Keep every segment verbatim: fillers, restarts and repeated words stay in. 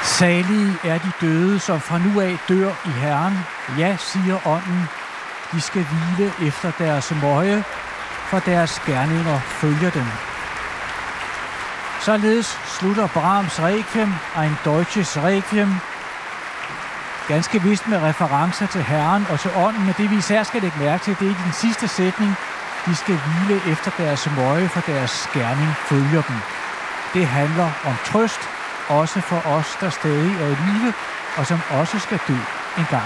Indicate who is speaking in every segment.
Speaker 1: Salige er de døde, som fra nu af dør i Herren. Ja, siger ånden, de skal hvile efter deres møje, for deres gerninger følger dem. Således slutter Brahms Requiem, Ein Deutsches Requiem, ganske vist med referencer til Herren og til ånden, men det vi især skal lægge mærke til, det er den sidste sætning. De skal hvile efter deres møje, for deres gerning følger dem. Det handler om trøst, også for os, der stadig er i live, og som også skal dø en gang.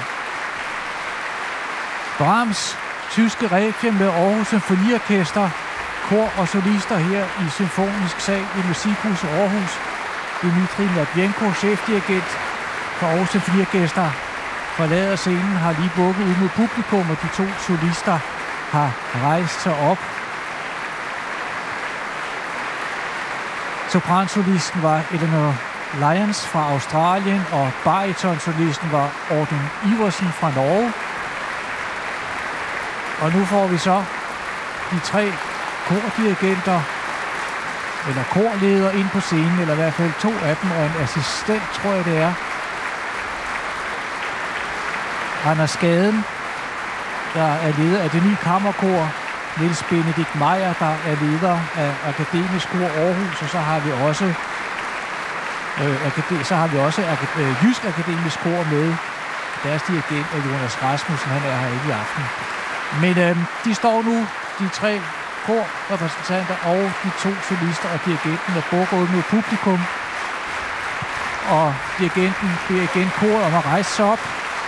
Speaker 1: Brahms tyske Requiem med Aarhus Symfoniorkester, kor og solister her i Symfonisk Sal i Musikhuset Aarhus. Dmitri Matvienko, chefdirigent for Aarhus Symfoniorkester, forlader scenen, har lige bukket ud mod publikum, og de to solister har rejst sig op. Sopransolisten var Eleanor Lyons fra Australien, og baritonsolisten var Audun Iversen fra Norge. Og nu får vi så de tre kordirigenter, eller korledere ind på scenen, eller i hvert fald to af dem, og en assistent, tror jeg det er. Anders Skaden, der er leder af det nye kammerkor. Niels Benedikt Meyer, der er leder af Akademisk Kor Aarhus, og så har vi også øh, akade- så har vi også akade- øh, Jysk Akademisk Kor med. Deres dirigent er Jonas Rasmussen, han er her ikke i aften. Men øh, de står nu, de tre korrepræsentanter og de to solister og dirigenten er borgået mod publikum. Og dirigenten beder igen koret om at rejse sig op.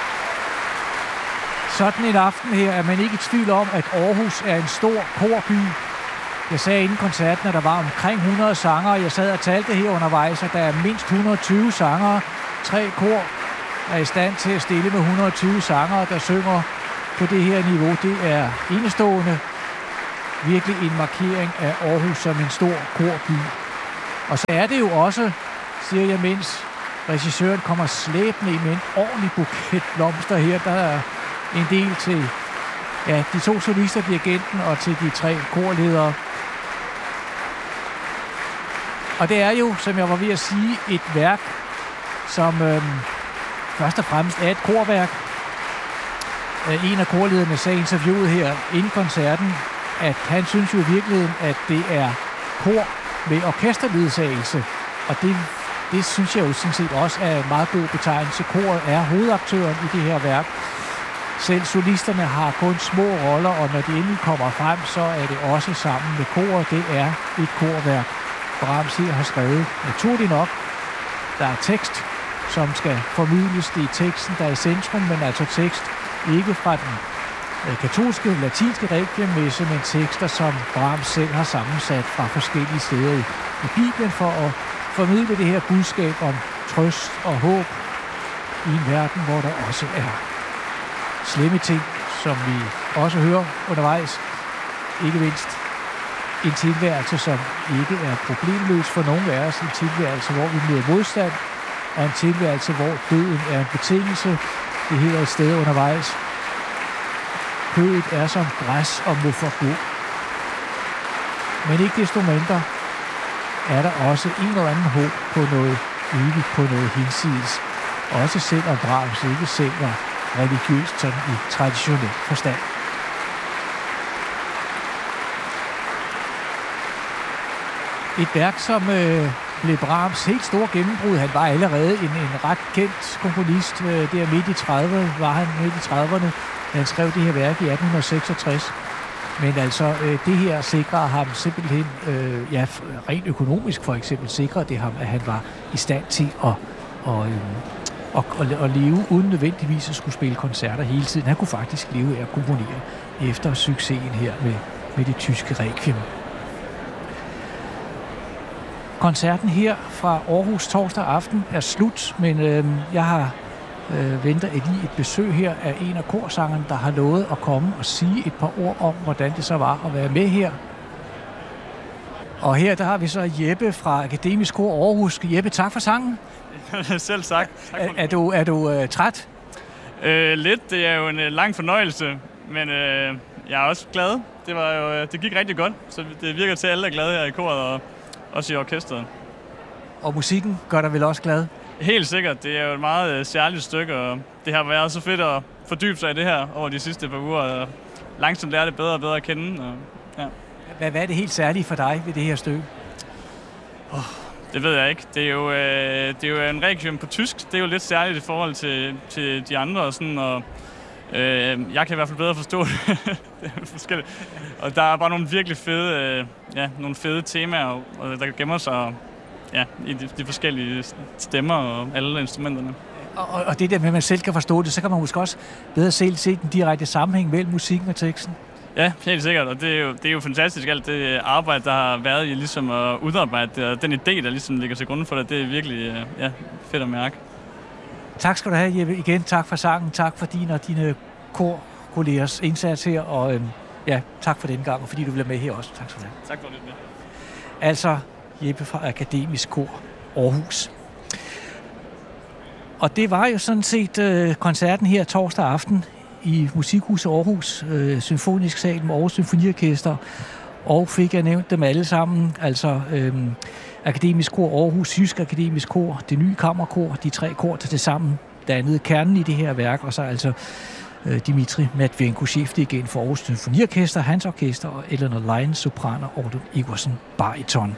Speaker 1: Sådan en aften her er man ikke i tvivl om, at Aarhus er en stor korby. Jeg sagde inden koncerten, at der var omkring hundrede sangere. Jeg sad og talte her undervejs, og der er mindst et hundrede og tyve sangere. Tre kor er i stand til at stille med et hundrede og tyve sangere, der synger på det her niveau. Det er enestående. Virkelig en markering af Aarhus som en stor korby. Og så er det jo også, siger jeg, mens regissøren kommer slæbende med en ordentlig buket blomster her. Der er en del til ja, de to solister, dirigenten, og til de tre korledere. Og det er jo, som jeg var ved at sige, et værk, som øhm, først og fremmest er et korværk. En af korlederne sagde i interviewet her inden koncerten, at han synes jo i virkeligheden, at det er kor med orkesterledsagelse. Og det, det synes jeg jo sådan set også er en meget god betegnelse. Koret er hovedaktøren i det her værk. Selv solisterne har kun små roller, og når de endelig kommer frem, så er det også sammen med koret. Det er et korværk, Brahms her har skrevet. Naturligt nok, der er tekst, som skal formidles. Det er teksten, der er i centrum, men altså tekst ikke fra den katolske, latinske requiemmesse, men tekster, som Brahms selv har sammensat fra forskellige steder i, i Bibelen, for at formidle det her budskab om trøst og håb i en verden, hvor der også er slemme ting, som vi også hører undervejs. Ikke mindst en tilværelse, som ikke er problemløs for nogen af os. En tilværelse, hvor vi møder modstand, og en tilværelse, hvor døden er en betingelse. Det hedder et sted undervejs. Kødet er som græs og må forgå. Men ikke desto mindre er der også en eller anden håb på noget evigt, på noget hinsides. Også selvom Brahms ikke selv var religiøst sådan i traditionel forstand. Et værk, som øh, blev Brahms helt store gennembrud. Han var allerede en, en ret kendt komponist. Øh, der midt i trediverne var han midt i trediverne, da han skrev det her værk i atten seksogtres. Men altså, øh, det her sikrer ham simpelthen, øh, ja, rent økonomisk for eksempel, sikrer det ham, at han var i stand til at, og, øh, og, og, og leve uden nødvendigvis at skulle spille koncerter hele tiden. Han kunne faktisk leve af at komponere efter succesen her med, med det tyske Requiem. Koncerten her fra Aarhus torsdag aften er slut, men øh, jeg har øh, venter lige et besøg her af en af korsangerne, der har lovet at komme og sige et par ord om, hvordan det så var at være med her. Og her der har vi så Jeppe fra Akademisk Kor Aarhus. Jeppe, tak for sangen.
Speaker 2: Selv tak. tak
Speaker 1: er, er du, er du uh, træt?
Speaker 2: Øh, lidt. Det er jo en uh, lang fornøjelse, men øh, jeg er også glad. Det, var jo, det gik rigtig godt, så det virker til, at alle er glade her i koret og også i orkestret.
Speaker 1: Og musikken gør dig vel også glad?
Speaker 2: Helt sikkert. Det er jo et meget øh, særligt stykke, og det har været så fedt at fordybe sig i det her over de sidste par uger, og langsomt lære det bedre og bedre at kende. Og, ja.
Speaker 1: Hvad, hvad er det helt særlige for dig ved det her stykke?
Speaker 2: Oh, det ved jeg ikke. Det er jo, øh, det er jo en requiem på tysk. Det er jo lidt særligt i forhold til, til de andre, og sådan, og øh, jeg kan i hvert fald bedre forstå det. Det er forskelligt. Og der er bare nogle virkelig fede, øh, ja, nogle fede temaer, og der gemmer sig ja, i de, de forskellige stemmer og alle instrumenterne.
Speaker 1: Og, og det der med, at man selv kan forstå det, så kan man måske også bedre selv se den direkte sammenhæng mellem musikken og teksten.
Speaker 2: Ja, helt sikkert, og det er jo, det er jo fantastisk, alt det arbejde, der har været i ligesom at udarbejde det, og den idé, der ligesom ligger til grund for det, det er virkelig ja, fedt at mærke.
Speaker 1: Tak skal du have, Jeppe. Igen, tak for sangen, tak for din og dine korkollegers indsats her, og øhm, ja, tak for den gang, og fordi du vil være med her også. Tak skal du have.
Speaker 2: Tak for det. Med.
Speaker 1: Altså, Jeppe fra Akademisk Kor Aarhus. Og det var jo sådan set øh, koncerten her torsdag aften i Musikhuset Aarhus, øh, Symfonisk Sal med Aarhus Symfoniorkester, og fik jeg nævnt dem alle sammen, altså øh, Akademisk Kor Aarhus, Jysk Akademisk Kor, Det Nye Kammerkor, de tre kor, der tilsammen dannede kernen i det her værk, og så altså øh, Dimitri Matvenko, chefdirigent for Aarhus Symfoniorkester, hans orkester, og Eleanor Lyne, sopran, og Orton Iversen, bariton.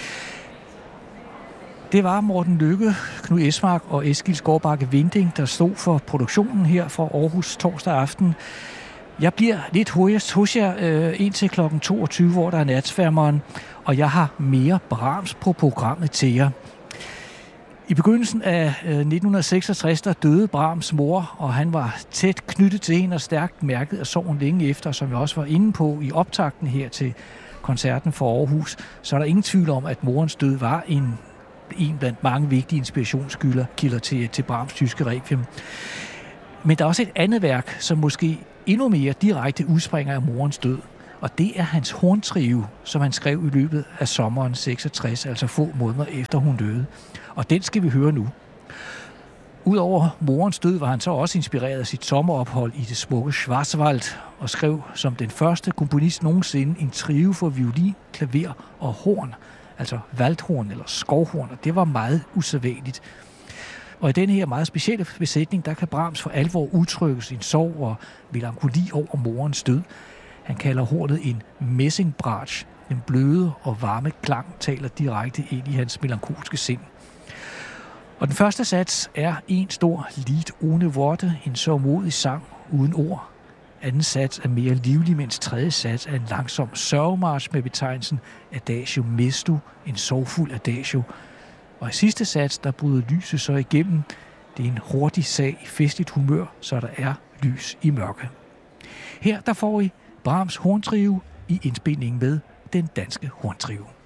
Speaker 1: Det var Morten Lykke, Knud Esmark og Eskil Skovbakke Vinding, der stod for produktionen her fra Aarhus torsdag aften. Jeg bliver lidt hurtigst hos jer øh, indtil klokken toogtyve, hvor der er natsværmeren, og jeg har mere Brahms på programmet til jer. I begyndelsen af øh, nitten seksogtres, der døde Brahms mor, og han var tæt knyttet til hende og stærkt mærket af sorgen længe efter, som jeg også var inde på i optakten her til koncerten for Aarhus. Så er der ingen tvivl om, at morens død var en en blandt mange vigtige inspirationskilder til, til Brahms tyske requiem. Men der er også et andet værk, som måske endnu mere direkte udspringer af morens død, og det er hans horntrio, som han skrev i løbet af sommeren seksogtres, altså få måneder efter hun døde. Og den skal vi høre nu. Udover morens død var han så også inspireret af sit sommerophold i det smukke Schwarzwald og skrev som den første komponist nogensinde en trio for violin, klaver og horn, altså valdhorn eller skovhorn, og det var meget usædvanligt. Og i denne her meget specielle besætning, der kan Brahms for alvor udtrykke sin sorg og melankoli over morens død. Han kalder hornet en messingbratsch. Den bløde og varme klang taler direkte ind i hans melankolske sind. Og den første sats er en stor Lied ohne Worte, en sørgmodig sang uden ord. Anden sats er mere livlig, mens tredje sats er en langsom sørgemarch med betegnelsen Adagio Mesto, en sorgfuld adagio. Og i sidste sats, der bryder lyset så igennem. Det er en hurtig sag i festligt humør, så der er lys i mørke. Her der får I Brahms horntrio i indspilningen med Den Danske Horntrio.